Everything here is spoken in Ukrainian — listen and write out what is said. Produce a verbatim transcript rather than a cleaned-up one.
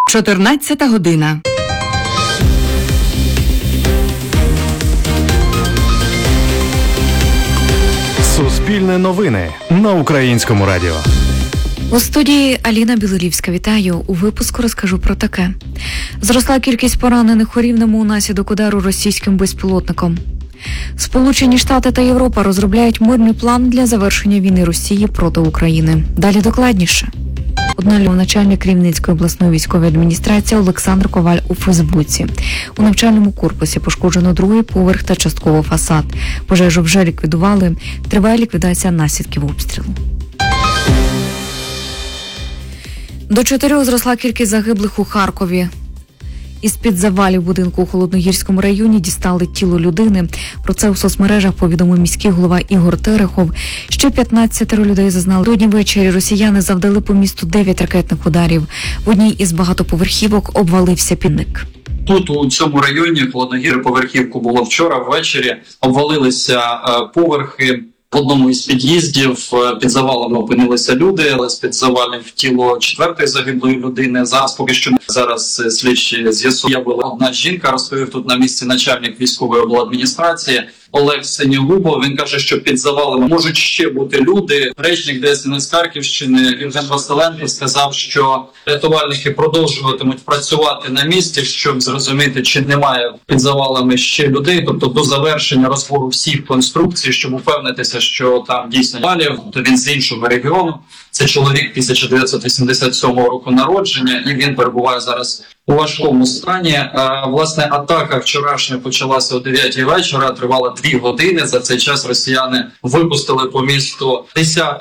чотирнадцята година. Суспільне новини на Українському радіо. У студії Аліна Білолівська. Вітаю. У випуску розкажу про таке. Зросла кількість поранених у Рівному унаслідок удару російським безпілотником. Сполучені Штати та Європа розробляють мирний план для завершення війни Росії проти України. Далі докладніше. Однолюб начальник Рівненської обласної військової адміністрації Олександр Коваль у Фейсбуці. У навчальному корпусі пошкоджено другий поверх та частково фасад. Пожежу вже ліквідували. Триває ліквідація наслідків обстрілу. До чотирьох зросла кількість загиблих у Харкові. Із-під завалів будинку у Холодногірському районі дістали тіло людини. Про це у соцмережах повідомив міський голова Ігор Терехов. Ще п'ятнадцять людей зазнали. Сьогодні ввечері росіяни завдали по місту дев'ять ракетних ударів. В одній із багатоповерхівок обвалився півник. Тут, у цьому районі, Холодногір, поверхівку було вчора ввечері, обвалилися поверхи. В одному із під'їздів під завалами опинилися люди, але з-під завалів тіло четвертої загиблої людини. Зараз поки що зараз слідчі з'ясували. Одна жінка, розповів тут на місці начальник військової обладміністрації Олег Синьогубов. Він каже, що під завалами можуть ще бути люди. Речник Д С Н С Харківщини Євген Василенко сказав, що рятувальники продовжуватимуть працювати на місці, щоб зрозуміти, чи немає під завалами ще людей, тобто до завершення розбору всіх конструкцій, щоб упевнитися, що там дійсно валів. То він з іншого регіону. Це чоловік тисяча дев'ятсот вісімдесят сьомого року народження, і він перебуває зараз у важкому стані. Власне, атака вчорашня почалася о дев'ятій вечора, тривала дві години. За цей час росіяни випустили по місту десятки